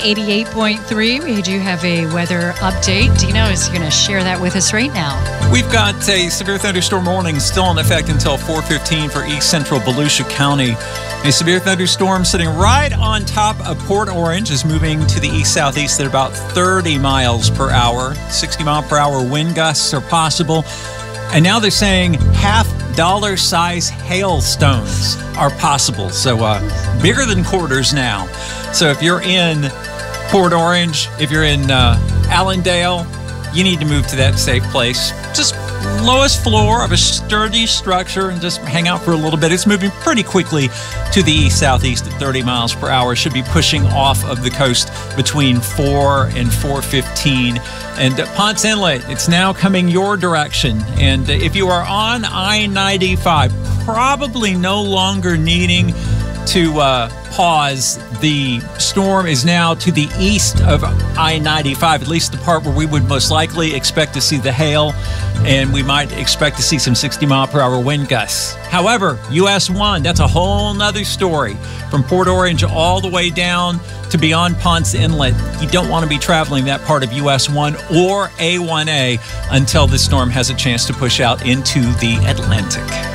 88.3. We do have a weather update. Dino is going to share that with us right now. We've got a severe thunderstorm warning still in effect until 4:15 for east central Volusia County. A severe thunderstorm sitting right on top of Port Orange is moving to the east-southeast at about 30 miles per hour. 60-mile-per-hour wind gusts are possible. And now they're saying half-dollar size hailstones are possible. So bigger than quarters now. So if you're in Port Orange, if you're in Allendale, you need to move to that safe place. Just lowest floor of a sturdy structure and just hang out for a little bit. It's moving pretty quickly to the east-southeast at 30 miles per hour. Should be pushing off of the coast between 4 and 4:15. And Ponce Inlet, it's now coming your direction. And if you are on I-95, probably no longer needing to pause. The storm is now to the east of I-95, at least the part where we would most likely expect to see the hail, and we might expect to see some 60-mile-per-hour wind gusts. However, US 1, that's a whole nother story. From Port Orange all the way down to beyond Ponce Inlet, you don't want to be traveling that part of US 1 or A1A until the storm has a chance to push out into the Atlantic.